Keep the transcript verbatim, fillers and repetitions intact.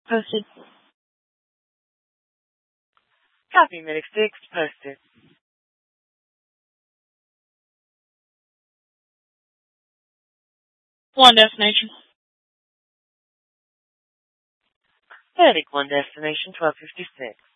Posted. Copy, Medic six, posted. One destination. Medic one destination, twelve fifty-six.